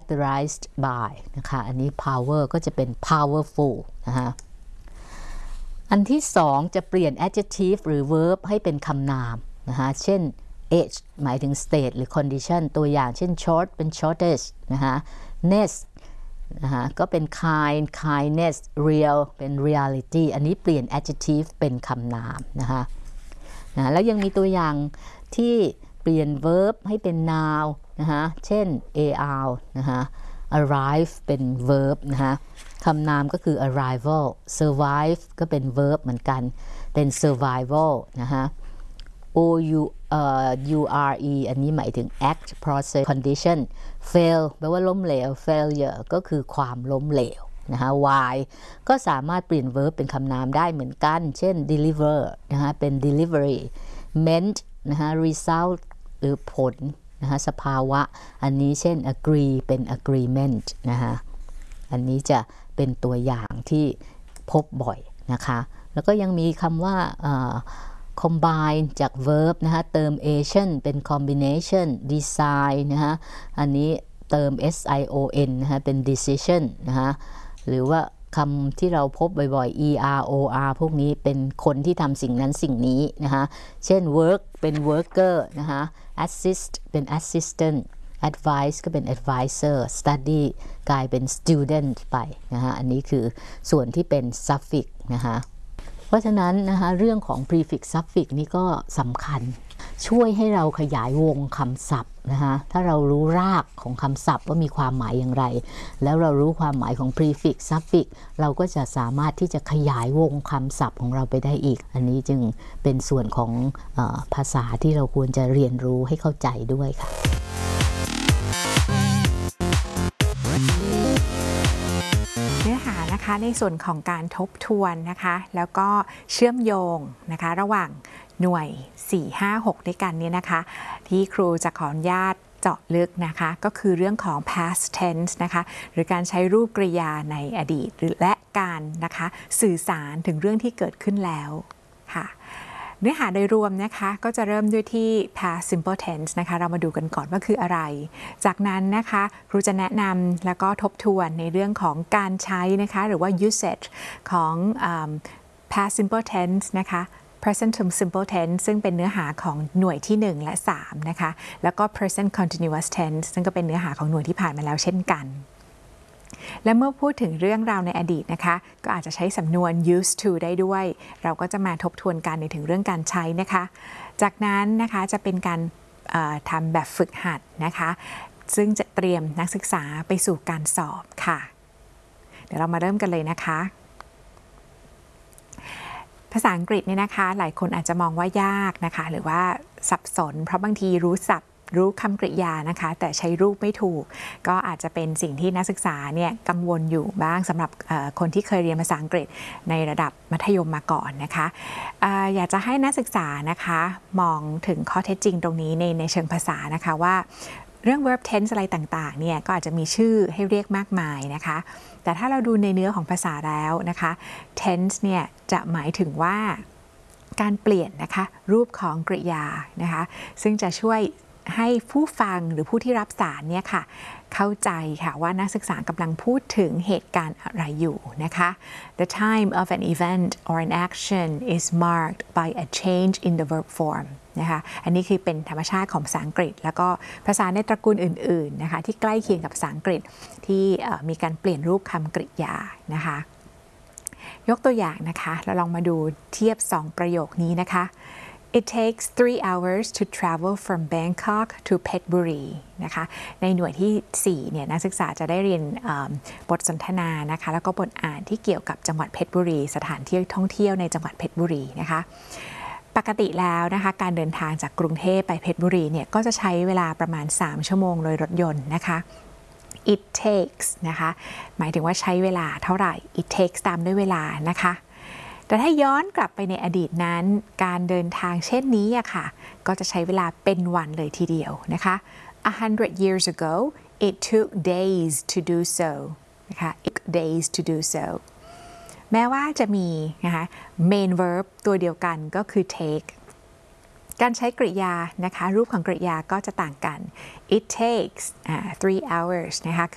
characterized by นะคะอันนี้ power ก็จะเป็น powerful นะคะอันที่สองจะเปลี่ยน adjective หรือ verb ให้เป็นคำนามนะคะเช่น age หมายถึง state หรือ condition ตัวอย่างเช่น short เป็น shortest นะคะ ness นะคะก็เป็น kind kindness real เป็น reality อันนี้เปลี่ยน adjective เป็นคำนามนะคะแล้วยังมีตัวอย่างที่เปลี่ยน verb ให้เป็น noun นะคะเช่น ar นะคะ arrive เป็น verb นะคะคำนามก็คือ arrival survive ก็เป็น verb เหมือนกันเป็น survival นะคะ ure อันนี้หมายถึง act process condition fail แปลว่าล้มเหลว failure ก็คือความล้มเหลวนะคะ why ก็สามารถเปลี่ยน verb เป็นคำนามได้เหมือนกันเช่น deliver นะคะเป็น delivery meant นะคะ result หรือผลนะคะสภาวะอันนี้เช่น agree เป็น agreement นะคะอันนี้จะเป็นตัวอย่างที่พบบ่อยนะคะแล้วก็ยังมีคำว่าcombine จาก verb นะคะเติม ation เป็น combination design นะคะอันนี้เติม sion นะคะเป็น decision นะคะหรือว่าคำที่เราพบบ่อยๆ er พวกนี้เป็นคนที่ทำสิ่งนั้นสิ่งนี้นะคะเช่น work เป็น worker นะคะ assist เป็น assistant advice ก็เป็น advisor study กลายเป็น student ไปนะคะอันนี้คือส่วนที่เป็น suffix นะคะเพราะฉะนั้นนะคะเรื่องของ prefix suffix นี่ก็สำคัญช่วยให้เราขยายวงคำศัพท์นะคะถ้าเรารู้รากของคำศัพท์ว่ามีความหมายอย่างไรแล้วเรารู้ความหมายของ prefix suffix เราก็จะสามารถที่จะขยายวงคำศัพท์ของเราไปได้อีกอันนี้จึงเป็นส่วนของภาษาที่เราควรจะเรียนรู้ให้เข้าใจด้วยค่ะเนื้อหานะคะในส่วนของการทบทวนนะคะแล้วก็เชื่อมโยงนะคะระหว่างหน่วย 4, 5, 6 ด้วยกันเนี่ยนะคะที่ครูจะขออนุญาตเจาะลึกนะคะก็คือเรื่องของ past tense นะคะหรือการใช้รูปกริยาในอดีตและการนะคะสื่อสารถึงเรื่องที่เกิดขึ้นแล้วค่ะเนื้อหาโดยรวมนะคะก็จะเริ่มด้วยที่ past simple tense นะคะเรามาดูกันก่อนว่าคืออะไรจากนั้นนะคะครูจะแนะนำแล้วก็ทบทวนในเรื่องของการใช้นะคะหรือว่า usage ของ past simple tense นะคะ present simple tense ซึ่งเป็นเนื้อหาของหน่วยที่1และ3นะคะแล้วก็ present continuous tense ซึ่งก็เป็นเนื้อหาของหน่วยที่ผ่านมาแล้วเช่นกันและเมื่อพูดถึงเรื่องราวในอดีตนะคะก็อาจจะใช้สำนวน used to ได้ด้วยเราก็จะมาทบทวนกันในถึงเรื่องการใช้นะคะจากนั้นนะคะจะเป็นการทำแบบฝึกหัดนะคะซึ่งจะเตรียมนักศึกษาไปสู่การสอบค่ะเดี๋ยวเรามาเริ่มกันเลยนะคะภาษาอังกฤษเนี่ยนะคะหลายคนอาจจะมองว่ายากนะคะหรือว่าสับสนเพราะบางทีรู้ศัพท์รู้คำกริยานะคะแต่ใช้รูปไม่ถูกก็อาจจะเป็นสิ่งที่นักศึกษาเนี่ยกังวลอยู่บ้างสำหรับคนที่เคยเรียนภาษาอังกฤษในระดับมัธยมมาก่อนนะคะอยากจะให้นักศึกษานะคะมองถึงข้อเท็จจริงตรงนี้ในเชิงภาษานะคะว่าเรื่อง verb tense อะไรต่างๆเนี่ยก็อาจจะมีชื่อให้เรียกมากมายนะคะแต่ถ้าเราดูในเนื้อของภาษาแล้วนะคะ tense เนี่ยจะหมายถึงว่าการเปลี่ยนนะคะรูปของกริยานะคะซึ่งจะช่วยให้ผู้ฟังหรือผู้ที่รับสารเนี่ยค่ะเข้าใจค่ะว่านักศึกษากำลังพูดถึงเหตุการณ์อะไรอยู่นะคะ The time of an event or an action is marked by a change in the verb form นะคะอันนี้คือเป็นธรรมชาติของภาษาอังกฤษแล้วก็ภาษาในตระกูลอื่นๆนะคะที่ใกล้เคียงกับภาษาอังกฤษที่มีการเปลี่ยนรูปคำกริยานะคะยกตัวอย่างนะคะเราลองมาดูเทียบ2ประโยคนี้นะคะ It takes 3 hours to travel from Bangkok to Phetchaburi นะคะในหน่วยที่4เนี่ยนักศึกษาจะได้เรียนบทสนทนานะคะแล้วก็บทอ่านที่เกี่ยวกับจังหวัดเพชรบุรีสถานที่ท่องเที่ยวในจังหวัดเพชรบุรีนะคะปกติแล้วนะคะการเดินทางจากกรุงเทพไปเพชรบุรีเนี่ยก็จะใช้เวลาประมาณ3ชั่วโมงโดยรถยนต์นะคะ It takes นะคะหมายถึงว่าใช้เวลาเท่าไหร่ It takes ตามด้วยเวลานะคะแต่ถ้าย้อนกลับไปในอดีตนั้นการเดินทางเช่นนี้อะค่ะก็จะใช้เวลาเป็นวันเลยทีเดียวนะคะ 100 years ago it took days to do so นะคะ it took days to do so แม้ว่าจะมีนะคะ main verb ตัวเดียวกันก็คือ take การใช้กริยานะคะรูปของกริยาก็จะต่างกัน it takes 3 hours นะคะ